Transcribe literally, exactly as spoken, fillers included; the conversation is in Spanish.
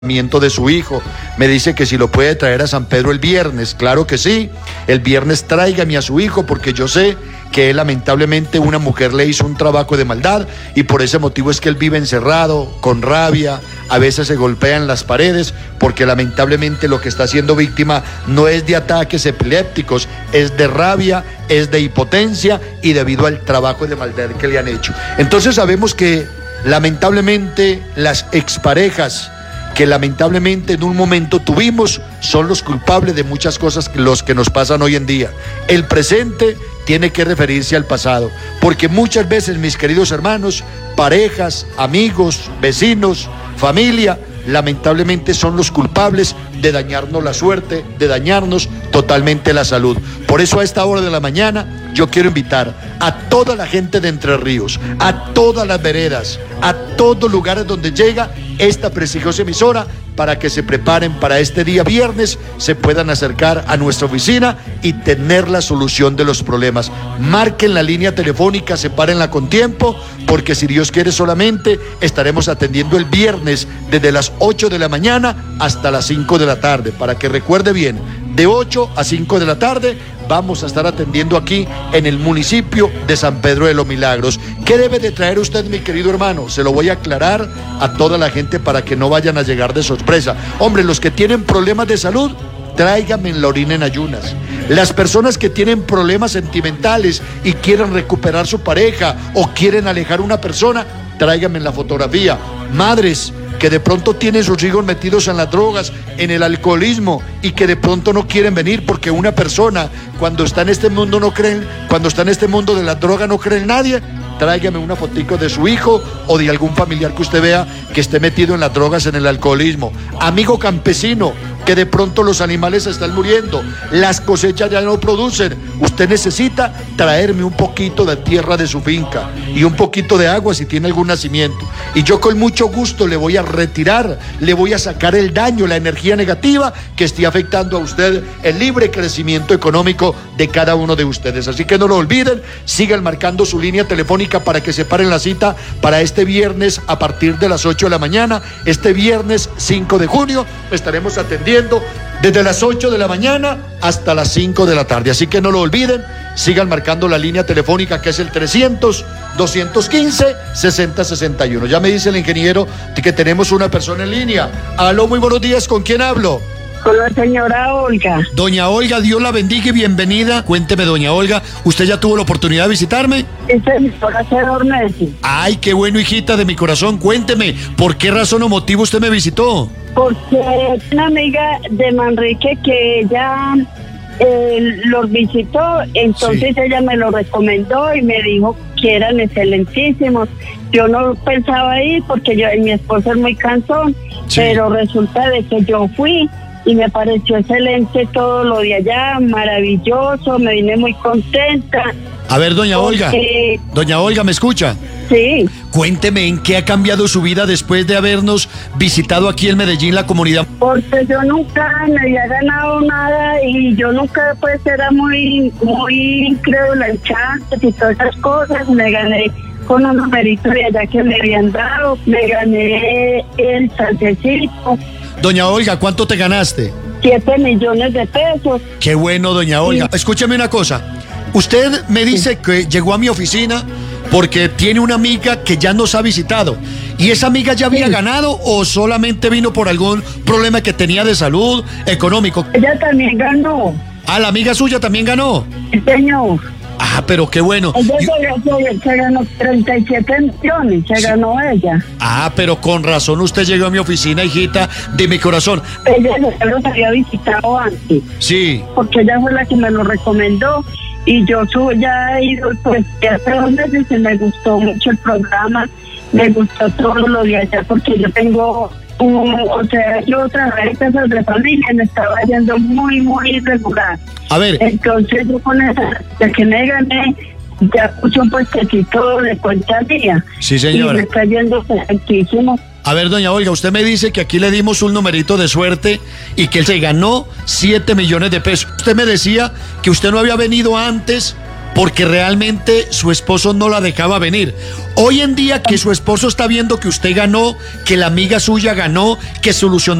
de su hijo, me dice que si lo puede traer a San Pedro el viernes. Claro que sí, el viernes tráigame a su hijo, porque yo sé que él, lamentablemente, una mujer le hizo un trabajo de maldad y por ese motivo es que él vive encerrado, con rabia, a veces se golpea en las paredes, porque lamentablemente lo que está siendo víctima no es de ataques epilépticos, es de rabia, es de impotencia y debido al trabajo de maldad que le han hecho. Entonces sabemos que lamentablemente las exparejas que lamentablemente en un momento tuvimos son los culpables de muchas cosas que los que nos pasan hoy en día. El presente tiene que referirse al pasado, porque muchas veces, mis queridos hermanos, parejas, amigos, vecinos, familia, lamentablemente son los culpables de dañarnos la suerte, de dañarnos totalmente la salud. Por eso a esta hora de la mañana yo quiero invitar a toda la gente de Entre Ríos, a todas las veredas, a todos lugares donde llega esta prestigiosa emisora, para que se preparen para este día viernes, se puedan acercar a nuestra oficina y tener la solución de los problemas. Marquen la línea telefónica, sepárenla con tiempo, porque si Dios quiere solamente estaremos atendiendo el viernes desde las ocho de la mañana hasta las cinco de la tarde, para que recuerde bien, de ocho a cinco de la tarde vamos a estar atendiendo aquí en el municipio de San Pedro de los Milagros. ¿Qué debe de traer usted, mi querido hermano? Se lo voy a aclarar a toda la gente para que no vayan a llegar de sorpresa. Hombre, los que tienen problemas de salud, tráigame la orina en ayunas. Las personas que tienen problemas sentimentales y quieren recuperar su pareja o quieren alejar a una persona, tráigame la fotografía. Madres que de pronto tienen sus hijos metidos en las drogas, en el alcoholismo y que de pronto no quieren venir porque una persona cuando está en este mundo no cree, cuando está en este mundo de la droga no cree en nadie, tráigame una fotico de su hijo o de algún familiar que usted vea que esté metido en las drogas, en el alcoholismo. Amigo campesino, que de pronto los animales se están muriendo, las cosechas ya no producen, usted necesita traerme un poquito de tierra de su finca y un poquito de agua si tiene algún nacimiento, y yo con mucho gusto le voy a retirar, le voy a sacar el daño, la energía negativa que esté afectando a usted el libre crecimiento económico de cada uno de ustedes. Así que no lo olviden, sigan marcando su línea telefónica para que separen la cita para este viernes a partir de las ocho de la mañana. Este viernes cinco de junio estaremos atendiendo desde las ocho de la mañana hasta las cinco de la tarde. Así que no lo olviden, sigan marcando la línea telefónica que es el trescientos, doscientos quince, sesenta sesenta y uno. Ya me dice el ingeniero que tenemos una persona en línea. Aló, muy buenos días, ¿con quién hablo? Con la señora Olga. Doña Olga, Dios la bendiga y bienvenida. Cuénteme, doña Olga, ¿usted ya tuvo la oportunidad de visitarme? Este es mi corazón meses. Ay, qué bueno, hijita de mi corazón. Cuénteme, ¿por qué razón o motivo usted me visitó? Porque es una amiga de Manrique que ella eh, los visitó, entonces sí. Ella me lo recomendó y me dijo que eran excelentísimos. Yo no pensaba ir porque yo, mi esposo es muy cansón, sí. Pero resulta de que yo fui y me pareció excelente todo lo de allá, maravilloso, me vine muy contenta. A ver, doña Olga, porque... doña Olga, ¿me escucha? Sí. Cuénteme, ¿en qué ha cambiado su vida después de habernos visitado aquí en Medellín, la comunidad? Porque yo nunca me había ganado nada y yo nunca pues era muy, muy incrédula en chances y todas esas cosas. Me gané con un numerito de allá que me habían dado, me gané el salsecito. Doña Olga, ¿cuánto te ganaste? Siete millones de pesos. Qué bueno, doña Olga. Sí. Escúcheme una cosa. Usted me dice sí. que llegó a mi oficina porque tiene una amiga que ya nos ha visitado. ¿Y esa amiga ya había sí. ganado o solamente vino por algún problema que tenía de salud, económico? Ella también ganó. Ah, ¿la amiga suya también ganó? Sí, señor. Ah, pero qué bueno. Ella se, se ganó treinta y siete millones, se sí. ganó ella. Ah, pero con razón usted llegó a mi oficina, hijita de mi corazón. Ella ya los había visitado antes. Sí. Porque ella fue la que me lo recomendó. Y yo ya he ido, pues, ya hace dos meses y me gustó mucho el programa, me gustó todo lo de allá, porque yo tengo, un, o sea, yo trabajé en casas de familia, me estaba yendo muy, muy irregular. A ver. Entonces yo con esa, de que me gané, ya puse un puestecito de cuenta mía. Sí, señora. Y me está yendo perfectísimo. A ver, doña Olga, usted me dice que aquí le dimos un numerito de suerte y que él se ganó siete millones de pesos. Usted me decía que usted no había venido antes porque realmente su esposo no la dejaba venir. Hoy en día que su esposo está viendo que usted ganó, que la amiga suya ganó, que solucionó